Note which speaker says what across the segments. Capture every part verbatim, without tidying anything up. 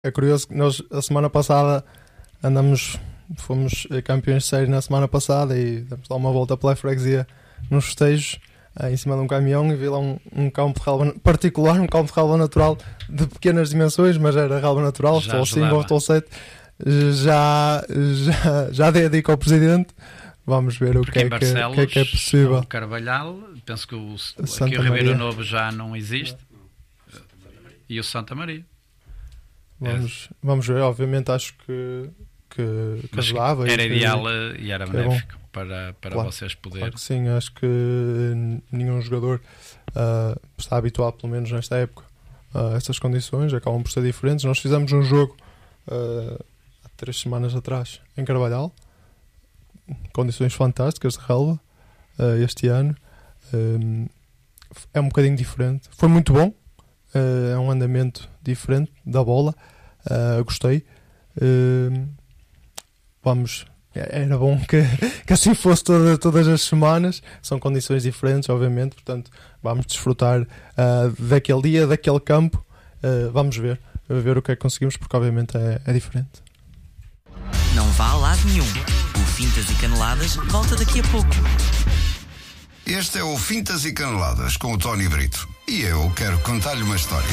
Speaker 1: É curioso que nós, a semana passada, andamos, fomos campeões de série na semana passada e demos lá uma volta pela freguesia nos festejos, em cima de um caminhão, e vi lá um, um campo de relva particular, um campo de relva natural de pequenas dimensões, mas era relva natural, estou cinco ou estou sete. Já, já, já dei a dica ao presidente. Vamos ver o que é que, que é que é possível.
Speaker 2: O Carvalhal, penso que o, aqui o Ribeiro Novo já não existe. E o Santa Maria.
Speaker 1: Vamos, é. vamos ver, obviamente acho que, que, que ajudava.
Speaker 2: Era
Speaker 1: que,
Speaker 2: ideal e era benéfico é para, para
Speaker 1: claro,
Speaker 2: vocês poderem.
Speaker 1: Claro que sim, acho que nenhum jogador uh, está habituado, pelo menos nesta época, a estas condições, acabam por ser diferentes. Nós fizemos um jogo uh, há três semanas atrás em Carvalhal, condições fantásticas de relva, uh, este ano. Um, é um bocadinho diferente. Foi muito bom. Uh, é um andamento diferente da bola. Uh, gostei. Uh, vamos. Era bom que, que assim fosse toda, todas as semanas. São condições diferentes, obviamente. Portanto, vamos desfrutar uh, daquele dia, daquele campo. Uh, vamos ver. Ver o que é que conseguimos, porque obviamente é, é diferente.
Speaker 3: Não vá a lado nenhum. O Fintas e Caneladas volta daqui a pouco.
Speaker 4: Este é o Fintas e Caneladas com o Tony Brito. E eu quero contar-lhe uma história.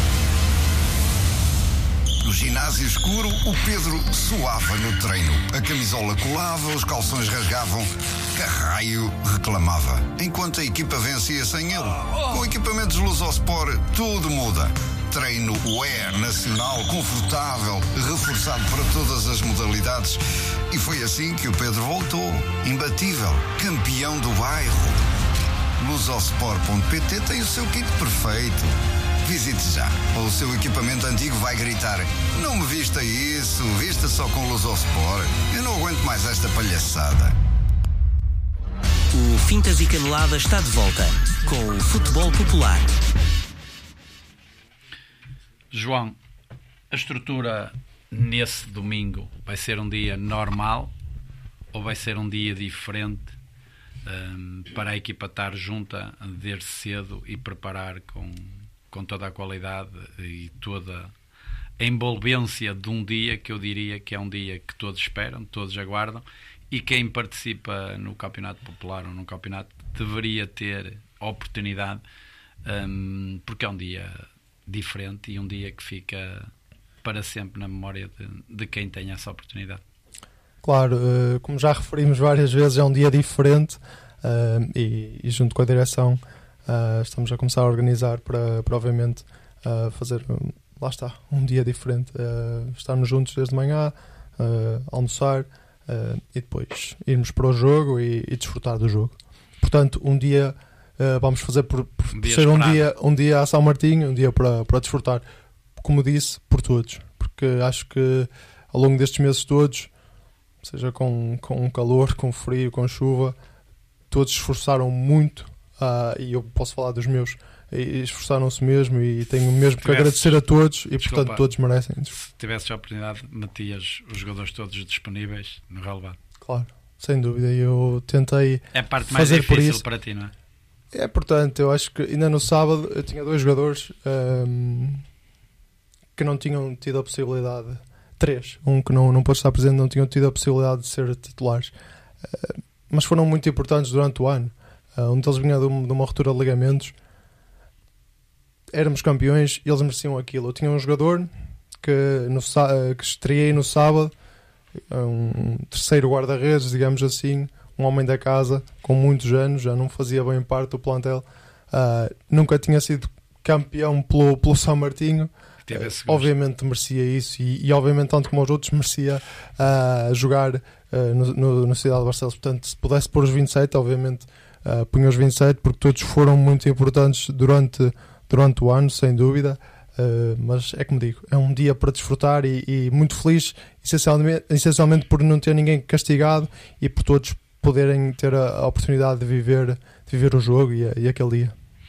Speaker 4: No ginásio escuro, o Pedro suava no treino. A camisola colava, os calções rasgavam. Carraio reclamava. Enquanto a equipa vencia sem ele. Com equipamentos Lusosport, tudo muda. Treino U E R nacional, confortável, reforçado para todas as modalidades. E foi assim que o Pedro voltou. Imbatível, campeão do bairro. Lusosport ponto pt tem o seu kit perfeito. Visite já. O seu equipamento antigo vai gritar: não me vista isso, vista só com Lusosport. Eu não aguento mais esta palhaçada.
Speaker 3: O Fintas e Caneladas está de volta com o futebol popular.
Speaker 2: João, a estrutura nesse domingo vai ser um dia normal ou vai ser um dia diferente um, para a equipa estar junta desde cedo e preparar com, com toda a qualidade e toda a envolvência de um dia que eu diria que é um dia que todos esperam, todos aguardam, e quem participa no Campeonato Popular ou no campeonato deveria ter a oportunidade, um, porque é um dia diferente e um dia que fica para sempre na memória de, de quem tem essa oportunidade.
Speaker 1: Claro, uh, como já referimos várias vezes, é um dia diferente uh, e, e junto com a direção uh, estamos a começar a organizar para, para obviamente uh, fazer, um, lá está, um dia diferente, uh, estarmos juntos desde manhã, uh, almoçar uh, e depois irmos para o jogo e, e desfrutar do jogo. Portanto, um dia Uh, vamos fazer por, por,
Speaker 2: um
Speaker 1: por ser um dia, um dia a São Martinho, um dia para, para desfrutar, como disse, por todos, porque acho que ao longo destes meses todos, seja com, com calor, com frio, com chuva, todos se esforçaram muito, uh, e eu posso falar dos meus, e esforçaram-se mesmo, e tenho mesmo que agradecer a todos, e
Speaker 2: desculpa,
Speaker 1: portanto todos merecem.
Speaker 2: Se tivesses a oportunidade, metias os jogadores todos disponíveis no relevado.
Speaker 1: Claro, sem dúvida, eu tentei
Speaker 2: é a parte mais
Speaker 1: fazer
Speaker 2: difícil
Speaker 1: por isso.
Speaker 2: Para ti, não é?
Speaker 1: É, portanto, eu acho que ainda no sábado eu tinha dois jogadores um, que não tinham tido a possibilidade, três, um que não, não pôde estar presente, não tinham tido a possibilidade de ser titulares, uh, mas foram muito importantes durante o ano. Uh, um deles vinha de, um, de uma ruptura de ligamentos, éramos campeões e eles mereciam aquilo. Eu tinha um jogador que, no, que estreiei no sábado, um terceiro guarda-redes, digamos assim, um homem da casa, com muitos anos, já não fazia bem parte do plantel, uh, nunca tinha sido campeão pelo, pelo São Martinho, uh, obviamente merecia isso e, e obviamente tanto como os outros merecia uh, jogar uh, no, no, no Cidade de Barcelos. Portanto, se pudesse pôr os vinte e sete, obviamente uh, punha os vinte e sete, porque todos foram muito importantes durante, durante o ano, sem dúvida. Uh, mas é como digo, é um dia para desfrutar e, e muito feliz, essencialmente, essencialmente por não ter ninguém castigado e por todos poderem ter a, a oportunidade de viver, de viver o jogo e, e aquele dia.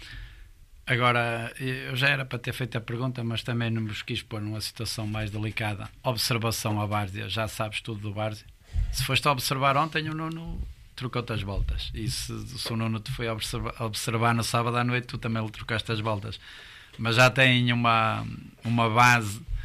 Speaker 2: Agora, eu já era para ter feito a pergunta, mas também não vos quis pôr numa situação mais delicada. Observação à várzea, já sabes tudo do várzea? Se foste a observar ontem, o Nuno trocou-te as voltas, e se, se o Nuno te foi a observar, observar no sábado à noite, tu também lhe trocaste as voltas. Mas já tem uma, uma base